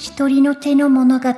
一人の手の物語。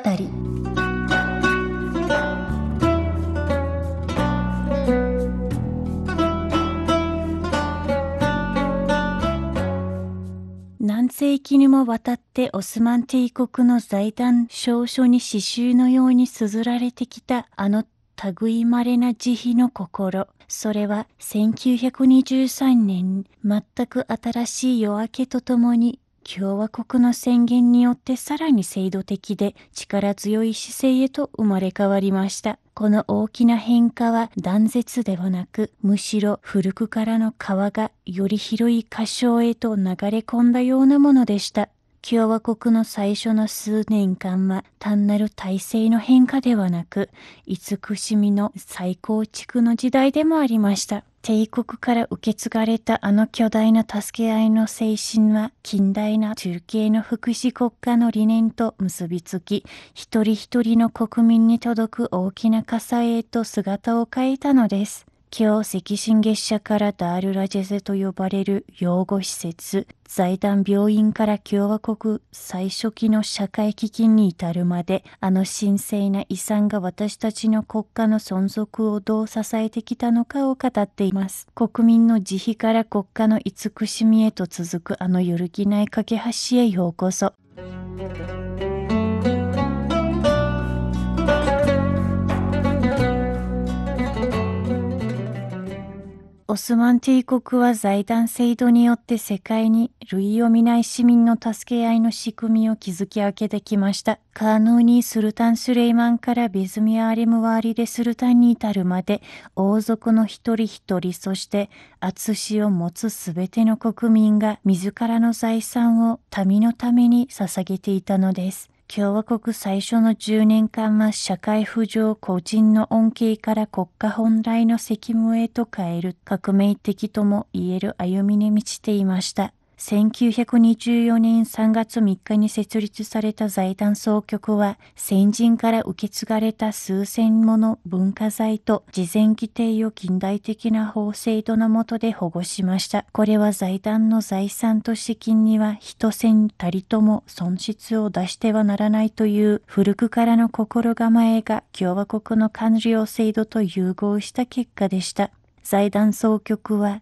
何世紀にもわたってオスマン帝国の財団証書に詩集のように綴られてきたあの類いまれな慈悲の心。それは1923年、全く新しい夜明けとともに共和国の宣言によってさらに制度的で力強い姿勢へと生まれ変わりました。この大きな変化は断絶ではなく、むしろ古くからの川がより広い箇所へと流れ込んだようなものでした。共和国の最初の数年間は単なる体制の変化ではなく、慈しみの再構築の時代でもありました。帝国から受け継がれたあの巨大な助け合いの精神は、近代な中継の福祉国家の理念と結びつき、一人一人の国民に届く大きな火災へと姿を変えたのです。今日赤新月社からダールラジェゼと呼ばれる養護施設、財団病院から共和国最初期の社会基金に至るまで、あの神聖な遺産が私たちの国家の存続をどう支えてきたのかを語っています。国民の慈悲から国家の慈しみへと続くあの揺るぎない架け橋へようこそ。オスマン帝国は財団制度によって世界に類を見ない市民の助け合いの仕組みを築き上げてきました。カーヌーニー・スルタン・スレイマンからベズミアーレムワーリデ・スルタンに至るまで、王族の一人一人、そして篤しを持つすべての国民が自らの財産を民のために捧げていたのです。共和国最初の10年間は社会浮上個人の恩恵から国家本来の責務へと変える革命的とも言える歩みに満ちていました。1924年3月3日に設立された財団総局は、先人から受け継がれた数千もの文化財と事前規定を近代的な法制度の下で保護しました。これは財団の財産と資金には一銭たりとも損失を出してはならないという古くからの心構えが共和国の官僚制度と融合した結果でした。財団総局は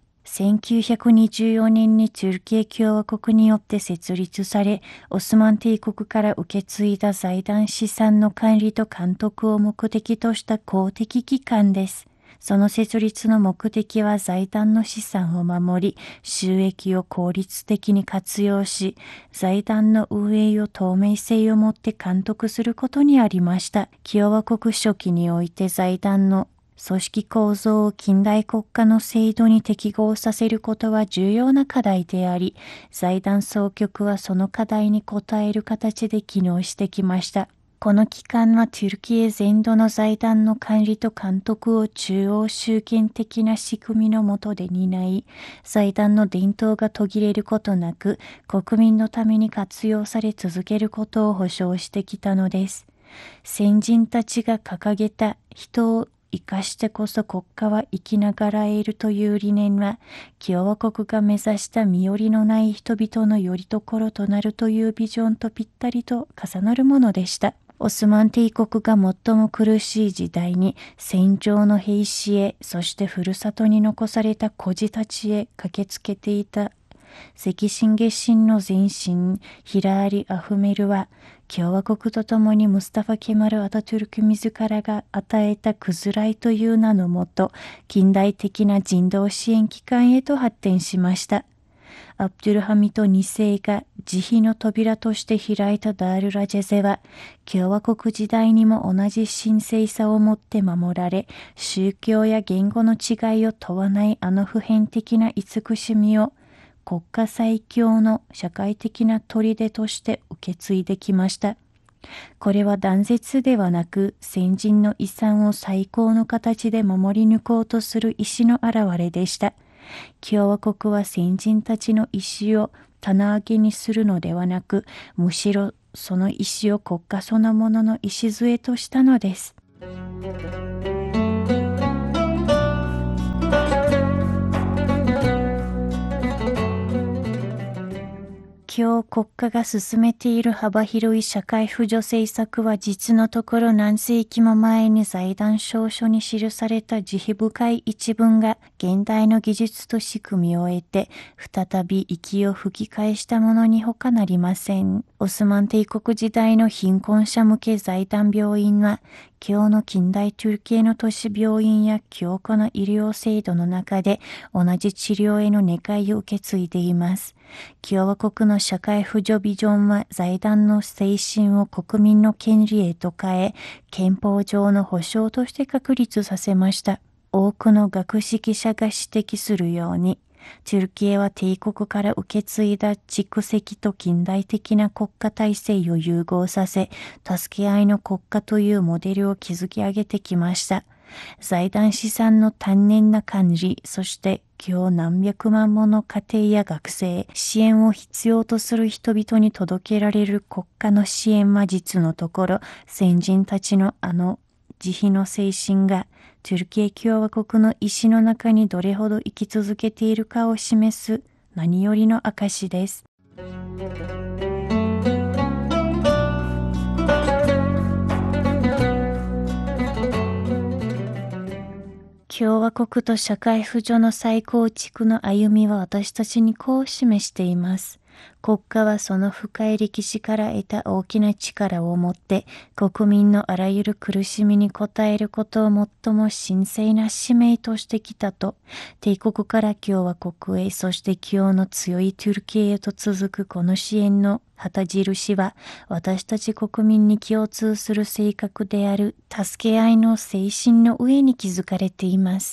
1924年にチュルキエ共和国によって設立され、オスマン帝国から受け継いだ財団資産の管理と監督を目的とした公的機関です。その設立の目的は財団の資産を守り、収益を効率的に活用し、財団の運営を透明性をもって監督することにありました。共和国初期において財団の組織構造を近代国家の制度に適合させることは重要な課題であり、財団総局はその課題に応える形で機能してきました。この機関はトゥルキエ全土の財団の管理と監督を中央集権的な仕組みの下で担い、財団の伝統が途切れることなく、国民のために活用され続けることを保証してきたのです。先人たちが掲げた人を生かしてこそ国家は生きながらえるという理念は、共和国が目指した身寄りのない人々の拠り所となるというビジョンとぴったりと重なるものでした。オスマン帝国が最も苦しい時代に戦場の兵士へ、そしてふるさとに残された孤児たちへ駆けつけていた赤新月神の前身ヒラーリ・アフメルは、共和国とともにムスタファ・ケマル・アタトゥルク自らが与えたクズライという名のもと、近代的な人道支援機関へと発展しました。アブドゥルハミド2世が慈悲の扉として開いたダールラジェゼは、共和国時代にも同じ神聖さをもって守られ、宗教や言語の違いを問わないあの普遍的な慈しみを、国家最強の社会的な砦として受け継いできました。これは断絶ではなく、先人の遺産を最高の形で守り抜こうとする意志の表れでした。共和国は先人たちの意志を棚上げにするのではなく、むしろその意志を国家そのものの礎としたのです。 今日国家が進めている幅広い社会扶助政策は実のところ何世紀も前に財団証書に記された慈悲深い一文が現代の技術と仕組みを得て再び息を吹き返したものに他なりません。オスマン帝国時代の貧困者向け財団病院は今日の近代トゥルキエの都市病院や強固な医療制度の中で同じ治療への願いを受け継いでいます。共和国の社会扶助ビジョンは財団の精神を国民の権利へと変え、憲法上の保障として確立させました。多くの学識者が指摘するように、トゥルキエは帝国から受け継いだ蓄積と近代的な国家体制を融合させ、助け合いの国家というモデルを築き上げてきました。財団資産の丹念な管理、そして今日何百万もの家庭や学生、支援を必要とする人々に届けられる国家の支援は実のところ、先人たちの慈悲の精神がトゥルキエ共和国の意志の中にどれほど生き続けているかを示す何よりの証です。共和国と社会扶助の再構築の歩みは私たちにこう示しています。国家はその深い歴史から得た大きな力を持って国民のあらゆる苦しみに応えることを最も神聖な使命としてきたと、帝国から共和国へ、そして今日の強いトゥルキエへと続くこの支援の旗印は私たち国民に共通する性格である助け合いの精神の上に築かれています。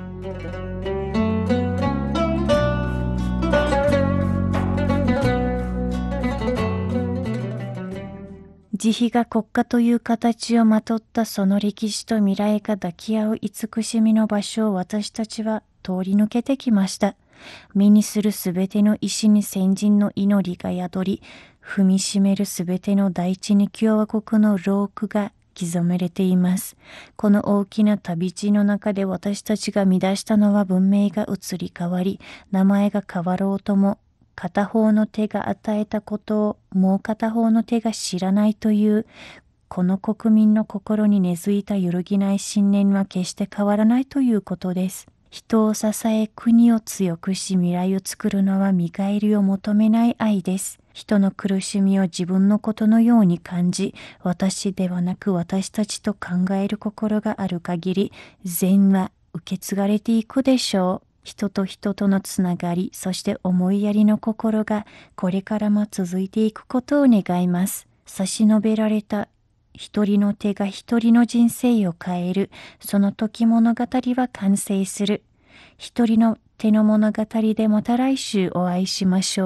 慈悲が国家という形をまとったその歴史と未来が抱き合う慈しみの場所を私たちは通り抜けてきました。目にするすべての石に先人の祈りが宿り、踏みしめるすべての大地に共和国のロークが刻まれています。この大きな旅路の中で私たちが乱したのは文明が移り変わり、名前が変わろうとも、片方の手が与えたことをもう片方の手が知らないというこの国民の心に根付いた揺るぎない信念は決して変わらないということです。人を支え国を強くし未来を作るのは見返りを求めない愛です。人の苦しみを自分のことのように感じ、私ではなく私たちと考える心がある限り、善は受け継がれていくでしょう。人と人とのつながり、そして思いやりの心がこれからも続いていくことを願います。差し伸べられた一人の手が一人の人生を変える、その時物語は完成する。一人の手の物語でまた来週お会いしましょう。